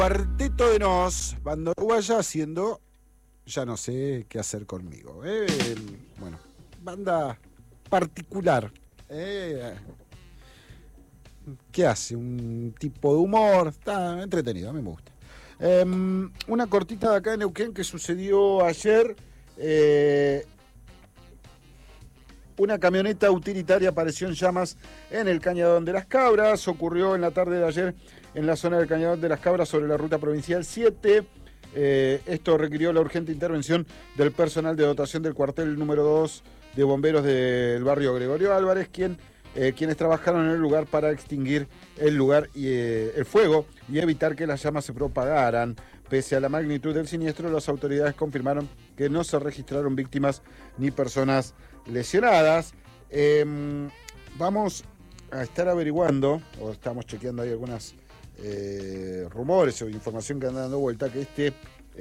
Cuarteto de Nos, banda uruguaya haciendo Ya no sé qué hacer conmigo. Bueno, banda particular. ¿Qué hace? Un tipo de humor. Está entretenido, a mí me gusta. Una cortita de acá en Neuquén que sucedió ayer. Una camioneta utilitaria apareció en llamas en el Cañadón de las Cabras. Ocurrió en la tarde de ayer en la zona del Cañadón de las Cabras sobre la ruta provincial 7. Esto requirió la urgente intervención del personal de dotación del cuartel número 2 de bomberos del barrio Gregorio Álvarez, quienes trabajaron en el lugar para extinguir el fuego y evitar que las llamas se propagaran. Pese a la magnitud del siniestro, las autoridades confirmaron que no se registraron víctimas ni personas lesionadas. Vamos a estar averiguando, o estamos chequeando ahí algunas rumores o información que anda dando vuelta, que este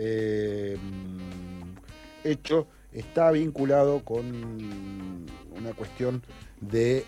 hecho está vinculado con una cuestión de...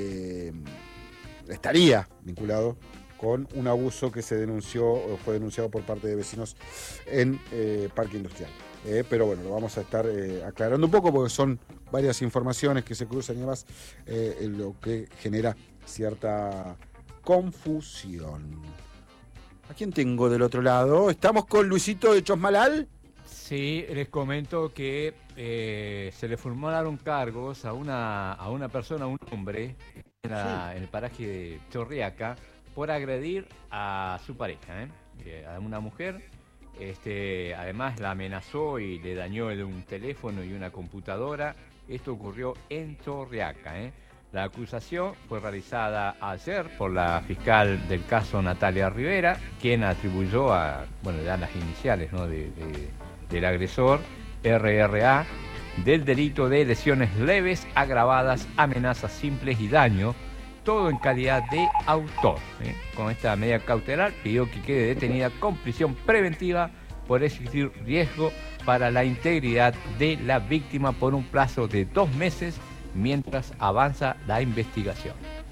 estaría vinculado con un abuso que se denunció o fue denunciado por parte de vecinos en Parque Industrial. Pero bueno, lo vamos a estar aclarando un poco porque son varias informaciones que se cruzan y demás, lo que genera cierta confusión. ¿A quién tengo del otro lado? ¿Estamos con Luisito de Chosmalal? Sí, les comento que se le formularon cargos a una persona, a un hombre, en el paraje de Chorriaca, por agredir a su pareja, a una mujer. Además la amenazó y le dañó un teléfono y una computadora. Esto ocurrió en Chorriaca. La acusación fue realizada ayer por la fiscal del caso, Natalia Rivera, quien atribuyó ya las iniciales, ¿no?, del agresor, RRA, del delito de lesiones leves, agravadas, amenazas simples y daño, todo en calidad de autor. Con esta medida cautelar pidió que quede detenida con prisión preventiva por existir riesgo para la integridad de la víctima por un plazo de 2 meses mientras avanza la investigación.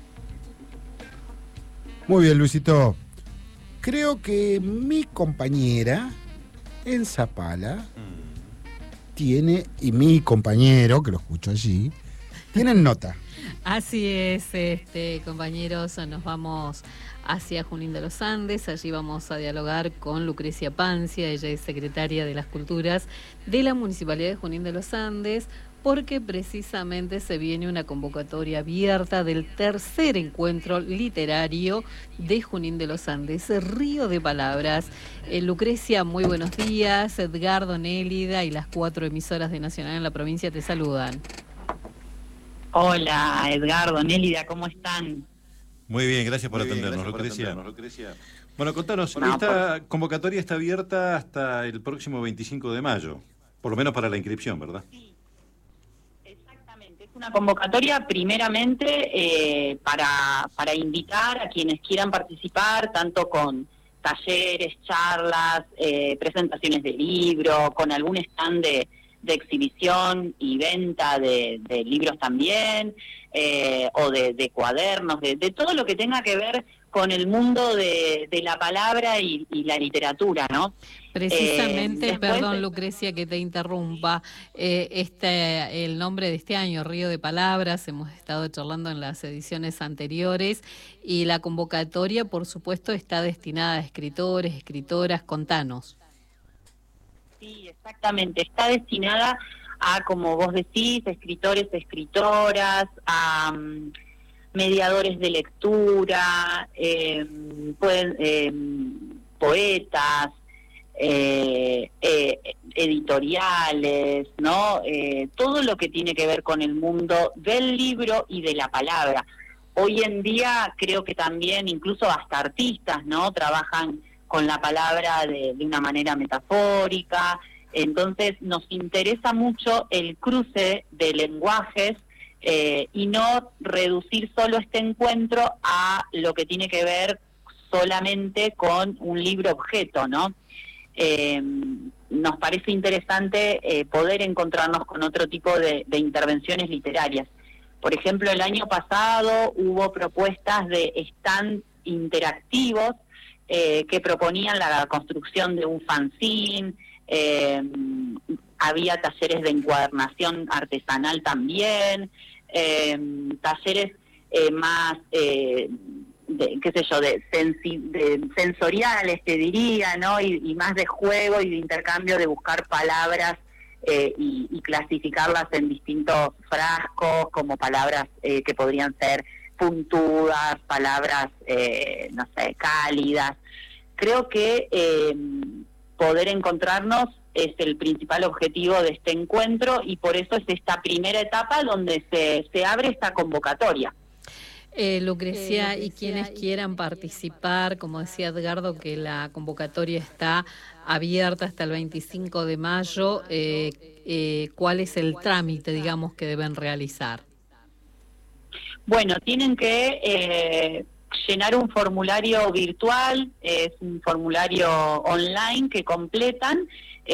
Muy bien, Luisito. Creo que mi compañera en Zapala tiene, y mi compañero, que lo escucho allí, tienen nota. Así es, compañeros, nos vamos hacia Junín de los Andes. Allí vamos a dialogar con Lucrecia Pancia, ella es secretaria de las Culturas de la Municipalidad de Junín de los Andes, porque precisamente se viene una convocatoria abierta del tercer encuentro literario de Junín de los Andes, Río de Palabras. Lucrecia, muy buenos días. Edgardo, Nélida y las 4 emisoras de Nacional en la provincia te saludan. Hola, Edgardo, Nélida, ¿cómo están? Muy bien, gracias por atendernos, Lucrecia. Bueno, contanos, esta convocatoria está abierta hasta el próximo 25 de mayo, por lo menos para la inscripción, ¿verdad? Sí, exactamente. Es una convocatoria primeramente para invitar a quienes quieran participar, tanto con talleres, charlas, presentaciones de libro, con algún stand de exhibición y venta de libros también, o de cuadernos, de todo lo que tenga que ver con el mundo de la palabra y la literatura, ¿no? Precisamente, perdón, Lucrecia, que te interrumpa, el nombre de este año, Río de Palabras, hemos estado charlando en las ediciones anteriores, y la convocatoria, por supuesto, está destinada a escritores, escritoras. Contanos. Sí, exactamente. Está destinada a, como vos decís, escritores, escritoras, a mediadores de lectura, poetas, editoriales, ¿no? Todo lo que tiene que ver con el mundo del libro y de la palabra. Hoy en día creo que también incluso hasta artistas, ¿no?, trabajan con la palabra de una manera metafórica. Entonces nos interesa mucho el cruce de lenguajes y no reducir solo este encuentro a lo que tiene que ver solamente con un libro objeto, ¿no? Nos parece interesante poder encontrarnos con otro tipo de intervenciones literarias. Por ejemplo, el año pasado hubo propuestas de stand interactivos que proponían la construcción de un fanzine, había talleres de encuadernación artesanal también, talleres más, qué sé yo, de sensoriales, te diría, ¿no? Y más de juego y de intercambio, de buscar palabras y clasificarlas en distintos frascos, como palabras que podrían ser puntudas, palabras, no sé, cálidas. Creo que poder encontrarnos es el principal objetivo de este encuentro, y por eso es esta primera etapa donde se abre esta convocatoria. Lucrecia, y quienes quieran participar, como decía Edgardo, que la convocatoria está abierta hasta el 25 de mayo, ¿cuál es el trámite, digamos, que deben realizar? Bueno, tienen que llenar un formulario virtual, es un formulario online que completan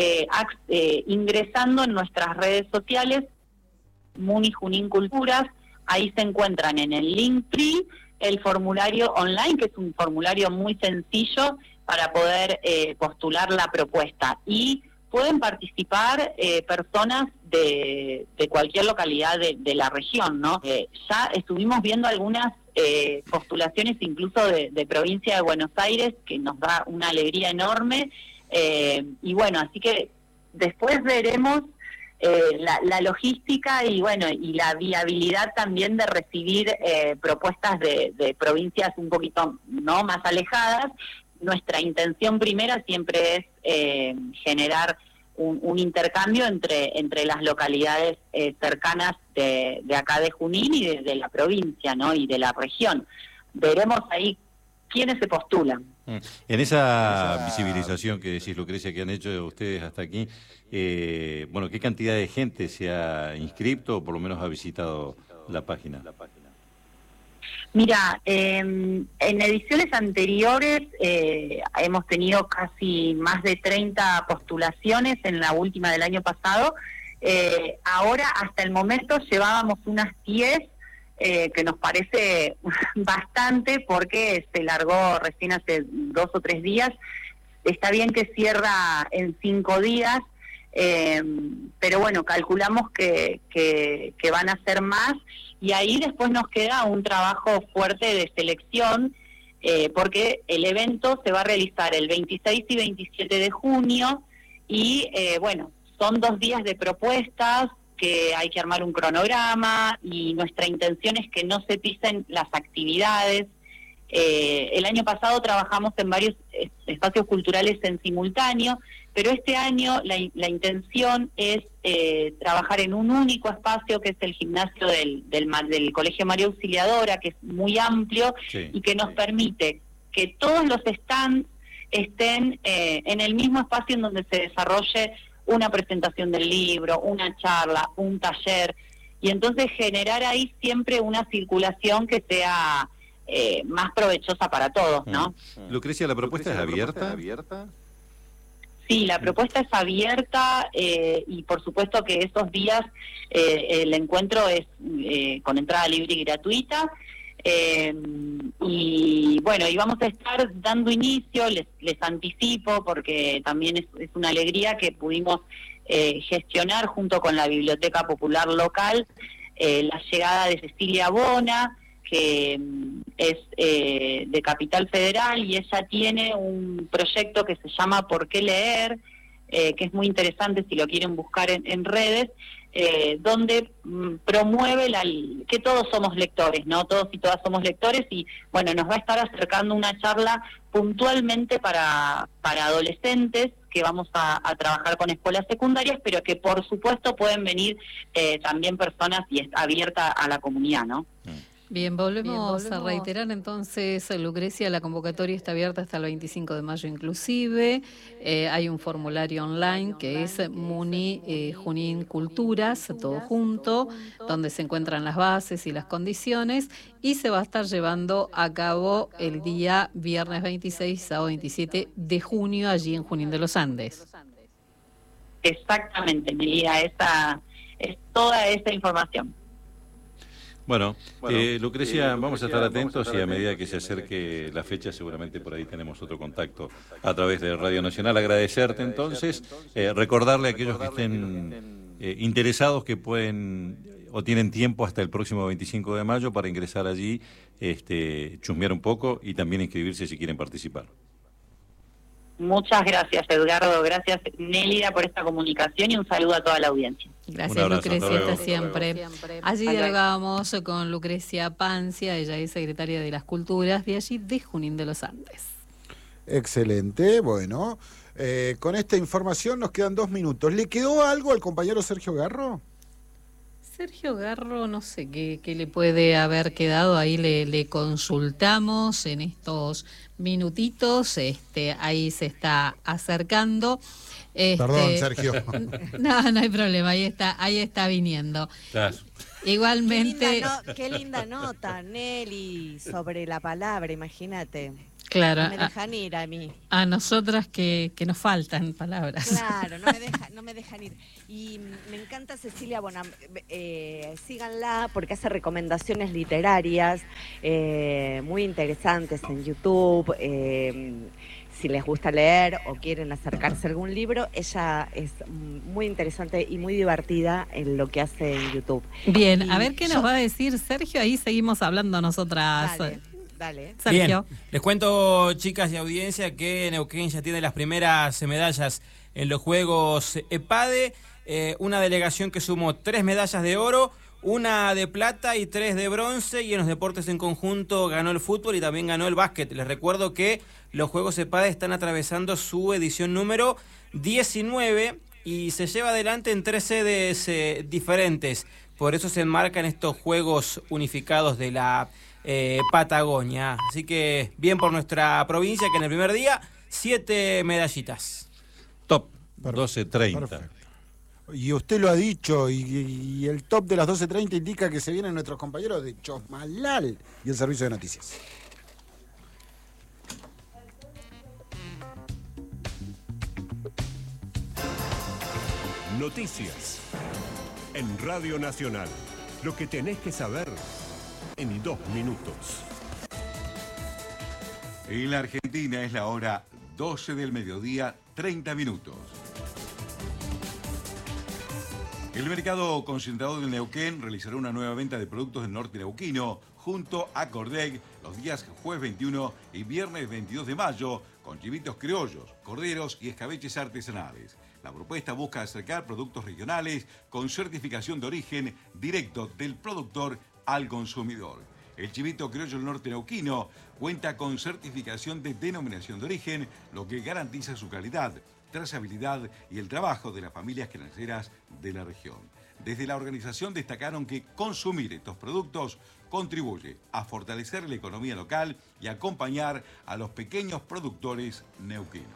ingresando en nuestras redes sociales, Muni Junín Culturas. Ahí se encuentran en el Linktree el formulario online, que es un formulario muy sencillo para poder postular la propuesta. Y pueden participar personas de cualquier localidad de la región, ¿no? Ya estuvimos viendo algunas postulaciones incluso de provincia de Buenos Aires, que nos da una alegría enorme. Y bueno, así que después veremos la logística y bueno, y la viabilidad también de recibir propuestas de provincias un poquito no más alejadas. Nuestra intención primera siempre es generar un intercambio entre las localidades cercanas de acá de Junín y de la provincia, ¿no? Y de la región. Veremos ahí quiénes se postulan. En esa visibilización que decís, Lucrecia, que han hecho ustedes hasta aquí, bueno, ¿qué cantidad de gente se ha inscrito o por lo menos ha visitado la página? Mira, en ediciones anteriores hemos tenido casi más de 30 postulaciones en la última del año pasado. Ahora, hasta el momento, llevábamos unas 10, que nos parece bastante porque se largó recién hace 2 o 3 días. Está bien que cierra en 5 días, pero bueno, calculamos que van a ser más, y ahí después nos queda un trabajo fuerte de selección, porque el evento se va a realizar el 26 y 27 de junio, y bueno, son 2 días de propuestas, que hay que armar un cronograma, y nuestra intención es que no se pisen las actividades. El año pasado trabajamos en varios espacios culturales en simultáneo, pero este año la intención es trabajar en un único espacio, que es el gimnasio del Colegio María Auxiliadora, que es muy amplio, sí, y que nos permite que todos los stands estén en el mismo espacio en donde se desarrolle una presentación del libro, una charla, un taller, y entonces generar ahí siempre una circulación que sea más provechosa para todos, ¿no? Lucrecia, ¿la propuesta es abierta? Sí, la propuesta es abierta, y por supuesto que esos días el encuentro es con entrada libre y gratuita. Y bueno, y vamos a estar dando inicio, les anticipo, porque también es una alegría que pudimos gestionar junto con la Biblioteca Popular Local la llegada de Cecilia Bona, que es de Capital Federal, y ella tiene un proyecto que se llama ¿Por qué leer?, que es muy interesante si lo quieren buscar en redes, donde promueve que todos somos lectores, ¿no? Todos y todas somos lectores, y bueno, nos va a estar acercando una charla puntualmente para adolescentes, que vamos a trabajar con escuelas secundarias, pero que por supuesto pueden venir también personas, y es abierta a la comunidad, ¿no? Bien, volvemos a reiterar entonces, Lucrecia, la convocatoria está abierta hasta el 25 de mayo inclusive. Hay un formulario online que es Muni Junín Culturas, todo junto, donde se encuentran las bases y las condiciones, y se va a estar llevando a cabo el día viernes 26, sábado 27 de junio, allí en Junín de los Andes. Exactamente, Melida, esa es toda esa información. Bueno, Lucrecia, vamos a estar atentos y a medida que se acerque la fecha seguramente por ahí tenemos otro contacto a través de Radio Nacional. Agradecerte entonces, recordarle a aquellos que estén interesados que pueden o tienen tiempo hasta el próximo 25 de mayo para ingresar allí, chusmear un poco y también inscribirse si quieren participar. Muchas gracias, Edgardo. Gracias, Nélida, por esta comunicación y un saludo a toda la audiencia. Gracias, Lucrecia, hasta siempre. Allí dialogábamos con Lucrecia Pancia, ella es secretaria de las Culturas de allí de Junín de los Andes. Excelente, bueno. Con esta información nos quedan 2 minutos. ¿Le quedó algo al compañero Sergio Garro? Sergio Garro, no sé qué le puede haber quedado, ahí le consultamos en estos minutitos, ahí se está acercando. Perdón, Sergio. No hay problema, ahí está viniendo. Claro. Igualmente. Qué linda nota, Nelly, sobre la palabra, imagínate. Claro. No me dejan ir a mí. A nosotras que nos faltan palabras. Claro, no me dejan ir. Y me encanta Cecilia Bonam. Síganla porque hace recomendaciones literarias muy interesantes en YouTube. Si les gusta leer o quieren acercarse a algún libro, ella es muy interesante y muy divertida en lo que hace en YouTube. Bien, a ver qué nos va a decir Sergio, ahí seguimos hablando nosotras. Dale. Sergio. Bien, les cuento, chicas y audiencia, que Neuquén ya tiene las primeras medallas en los Juegos EPADE, una delegación que sumó 3 medallas de oro, 1 de plata y 3 de bronce, y en los deportes en conjunto ganó el fútbol y también ganó el básquet. Les recuerdo que los Juegos EPADE están atravesando su edición número 19 y se lleva adelante en 3 sedes diferentes. Por eso se enmarcan estos Juegos Unificados de la Patagonia. Así que bien por nuestra provincia, que en el primer día 7 medallitas. Top 12:30. Perfecto. Y usted lo ha dicho, y el top de las 12:30 indica que se vienen nuestros compañeros de Chosmalal y el Servicio de Noticias. Noticias en Radio Nacional. Lo que tenés que saber en 2 minutos. En la Argentina es la hora 12 del mediodía, 30 minutos. El mercado concentrador del Neuquén realizará una nueva venta de productos del norte neuquino junto a Cordeg los días jueves 21 y viernes 22 de mayo con chivitos criollos, corderos y escabeches artesanales. La propuesta busca acercar productos regionales con certificación de origen directo del productor al consumidor. El chivito criollo del norte neuquino cuenta con certificación de denominación de origen, lo que garantiza su calidad, trazabilidad y el trabajo de las familias granjeras de la región. Desde la organización destacaron que consumir estos productos contribuye a fortalecer la economía local y acompañar a los pequeños productores neuquinos.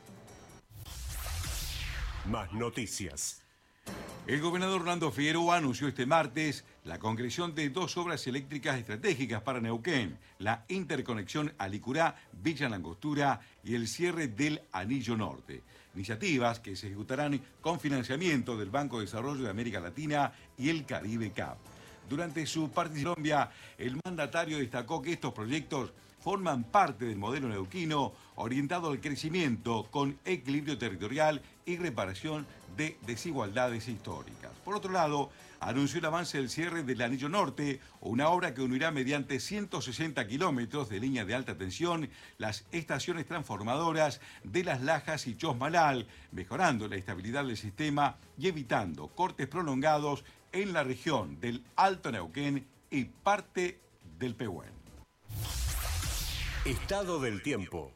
Más noticias. El gobernador Orlando Figueroa anunció este martes la concreción de 2 obras eléctricas estratégicas para Neuquén, la interconexión Alicurá-Villa Langostura y el cierre del Anillo Norte. Iniciativas que se ejecutarán con financiamiento del Banco de Desarrollo de América Latina y el Caribe CAP. Durante su participación en Colombia, el mandatario destacó que estos proyectos forman parte del modelo neuquino orientado al crecimiento con equilibrio territorial y reparación de desigualdades históricas. Por otro lado, anunció el avance del cierre del Anillo Norte, una obra que unirá mediante 160 kilómetros de línea de alta tensión las estaciones transformadoras de Las Lajas y Chosmalal, mejorando la estabilidad del sistema y evitando cortes prolongados en la región del Alto Neuquén y parte del Pehuen. Estado del tiempo.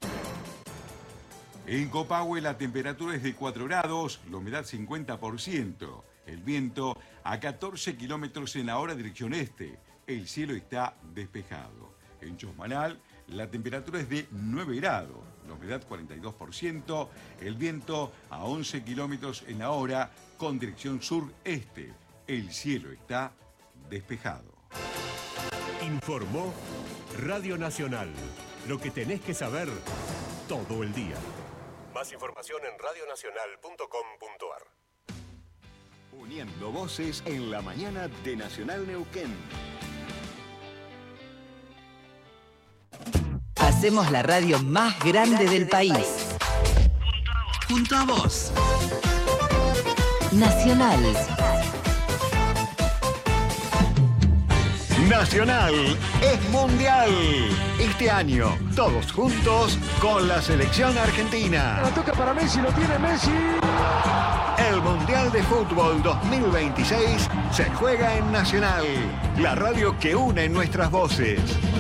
En Copahue la temperatura es de 4 grados, la humedad 50%, el viento a 14 kilómetros en la hora dirección este, el cielo está despejado. En Chosmalal la temperatura es de 9 grados, la humedad 42%, el viento a 11 kilómetros en la hora con dirección sur-este, el cielo está despejado. Informó Radio Nacional. Lo que tenés que saber todo el día. Más información en radionacional.com.ar. Uniendo voces en la mañana de Nacional Neuquén. Hacemos la radio más grande del país. Junto a vos. Nacional. Nacional es mundial. Este año, todos juntos con la selección argentina. La toca para Messi, lo tiene Messi. El Mundial de Fútbol 2026 se juega en Nacional, la radio que une nuestras voces.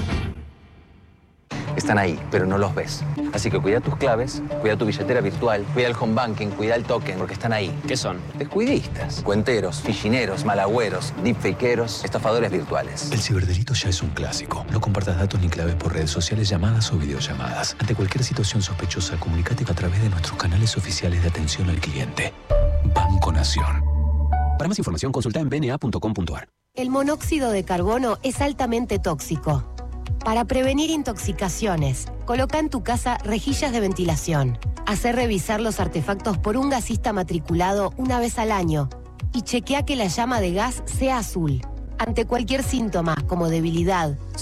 Están ahí, pero no los ves. Así que cuida tus claves, cuida tu billetera virtual, cuida el home banking, cuida el token, porque están ahí. ¿Qué son? Descuidistas, cuenteros, fichineros, malagüeros, deepfakeros, estafadores virtuales. El ciberdelito ya es un clásico. No compartas datos ni claves por redes sociales, llamadas o videollamadas. Ante cualquier situación sospechosa, comunícate a través de nuestros canales oficiales de atención al cliente. Banco Nación. Para más información, consulta en bna.com.ar. El monóxido de carbono es altamente tóxico. Para prevenir intoxicaciones, coloca en tu casa rejillas de ventilación. Hacé revisar los artefactos por un gasista matriculado una vez al año y chequea que la llama de gas sea azul. Ante cualquier síntoma como debilidad,